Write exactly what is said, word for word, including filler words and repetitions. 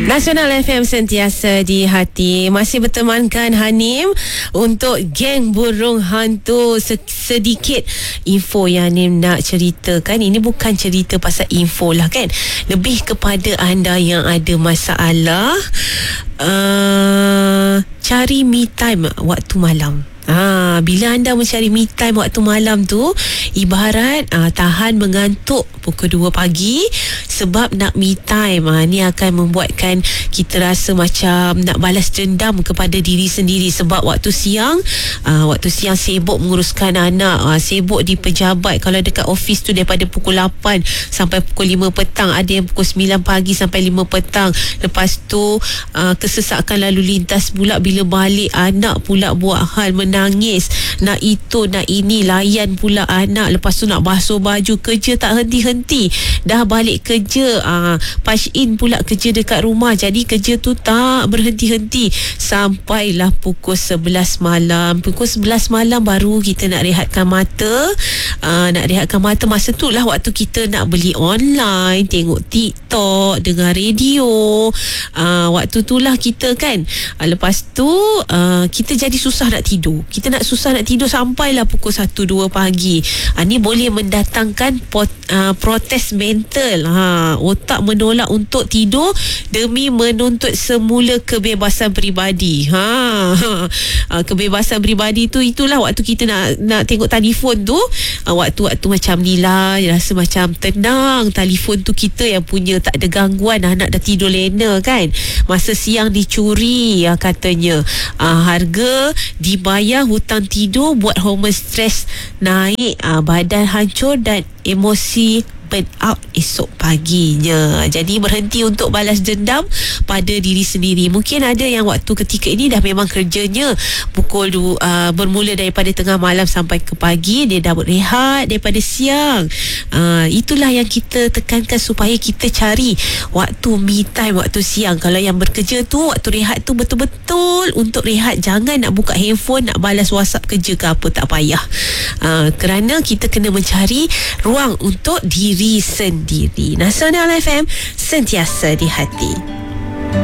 Nasional F M sentiasa di hati. Masih bertemankan Hanim untuk geng burung hantu. Sedikit info yang Hanim nak ceritakan. Ini bukan cerita pasal info lah kan, lebih kepada anda yang ada masalah uh, cari me time waktu malam. Ha, bila anda mencari me time waktu malam tu, ibarat ha, tahan mengantuk pukul dua pagi sebab nak me time. Ha, ni akan membuatkan kita rasa macam nak balas dendam kepada diri sendiri. Sebab waktu siang ha, waktu siang sibuk menguruskan anak, ha, sibuk di pejabat. Kalau dekat office tu daripada pukul lapan sampai pukul lima petang, ada yang pukul sembilan pagi sampai lima petang. Lepas tu ha, kesesakan lalu lintas pula bila balik, anak pula buat hal menangis, nak itu nak ini, layan pula anak. Lepas tu nak basuh baju, kerja tak henti-henti. Dah balik kerja, ah, punch in pula kerja dekat rumah. Jadi kerja tu tak berhenti-henti sampailah pukul sebelas malam. Pukul sebelas malam baru kita nak rehatkan mata. ah, Nak rehatkan mata. Masa tu lah waktu kita nak beli online, tengok TikTok, dengar radio. ah, Waktu tu lah kita kan, ah, lepas tu ah, kita jadi susah nak tidur. Kita nak susah nak tidur sampailah pukul satu dua pagi. Ha, ni boleh mendatangkan pot, uh, protes mental. Ha, otak menolak untuk tidur demi menuntut semula kebebasan peribadi. Ha, ha, kebebasan peribadi tu, itulah waktu kita nak nak tengok telefon tu. Ha, waktu-waktu macam ni lah, rasa macam tenang. Telefon tu kita yang punya, tak ada gangguan. Anak dah tidur lena kan. Masa siang dicuri, ha, katanya. Ha, harga dibayar, hutang tidur buat hormon stres naik, ah, badan hancur dan emosi burn out esok paginya. Jadi berhenti untuk balas dendam pada diri sendiri. Mungkin ada yang waktu ketika ini dah memang kerjanya pukul dua, uh, bermula daripada tengah malam sampai ke pagi. Dia dah berehat daripada siang. uh, Itulah yang kita tekankan, supaya kita cari waktu me time waktu siang. Kalau yang bekerja tu, waktu rehat tu betul-betul untuk rehat. Jangan nak buka handphone, nak balas WhatsApp kerja ke apa, tak payah. uh, Kerana kita kena mencari ruang untuk diri sendiri. Nasional F M sentiasa di hati.